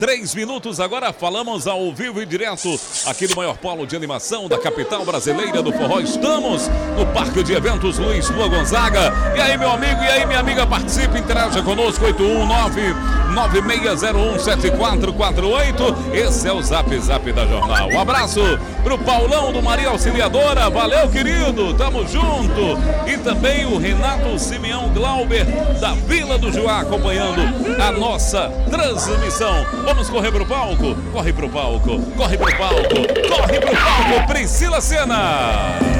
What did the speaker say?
3 minutos agora, falamos ao vivo e direto aqui no maior polo de animação da capital brasileira do forró. Estamos no Parque de Eventos Luiz Lua Gonzaga. E aí, meu amigo, e aí, minha amiga, participe, interaja conosco, 819-9601-7448. Esse é o Zap Zap da Jornal. Um abraço pro Paulão do Maria Auxiliadora, valeu, querido, tamo junto. E também o Renato Simeão Glauber da Vila do Juá acompanhando a nossa transmissão. Vamos correr pro palco? Corre pro palco, corre pro palco, corre pro palco, Priscila Sena.